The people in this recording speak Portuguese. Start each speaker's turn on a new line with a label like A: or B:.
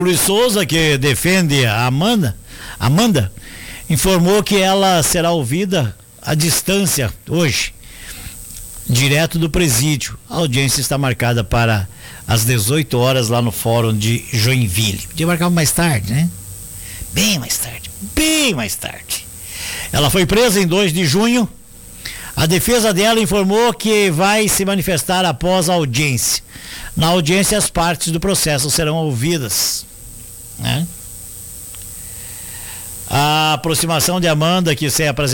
A: Luiz Souza, que defende a Amanda, informou que ela será ouvida à distância hoje, direto do presídio. A audiência está marcada para às 18 horas lá no Fórum de Joinville. Podia marcar mais tarde, né? Bem mais tarde. Ela foi presa em 2 de junho. A defesa dela informou que vai se manifestar após a audiência. Na audiência, as partes do processo serão ouvidas, né? A aproximação de Amanda, que se apresentou